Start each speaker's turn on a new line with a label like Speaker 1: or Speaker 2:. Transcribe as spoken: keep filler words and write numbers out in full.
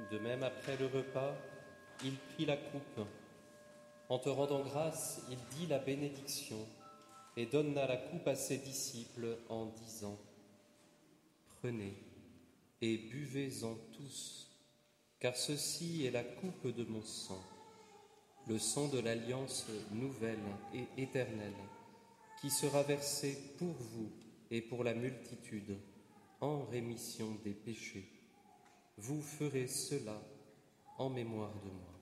Speaker 1: De même, après le repas, il prit la coupe. En te rendant grâce, il dit la bénédiction et donna la coupe à ses disciples en disant : Prenez et buvez-en tous, car ceci est la coupe de mon sang, le sang de l'alliance nouvelle et éternelle, qui sera versé pour vous et pour la multitude en rémission des péchés. Vous ferez cela en mémoire de moi.